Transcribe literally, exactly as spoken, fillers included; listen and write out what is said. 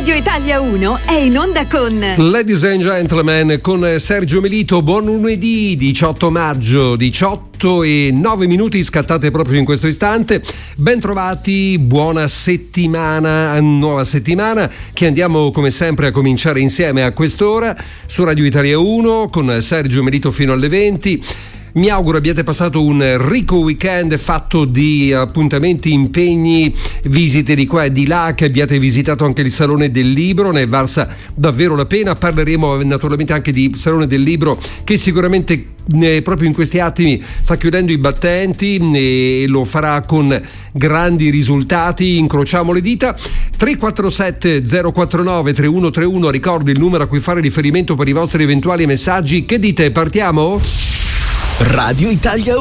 Radio Italia uno è in onda con Ladies and Gentlemen, con Sergio Melito. Buon lunedì diciotto maggio, diciotto e nove minuti scattate proprio in questo istante. Ben trovati, buona settimana, nuova settimana che andiamo come sempre a cominciare insieme a quest'ora su Radio Italia uno con Sergio Melito fino alle venti. Mi auguro abbiate passato un ricco weekend fatto di appuntamenti, impegni, visite di qua e di là, che abbiate visitato anche il Salone del Libro, ne è valsa davvero la pena. Parleremo naturalmente anche di Salone del Libro che sicuramente eh, proprio in questi attimi sta chiudendo i battenti e lo farà con grandi risultati, incrociamo le dita. Tre quattro sette zero quattro nove tre uno tre uno, ricordo il numero a cui fare riferimento per i vostri eventuali messaggi. Che dite, partiamo? Radio Italia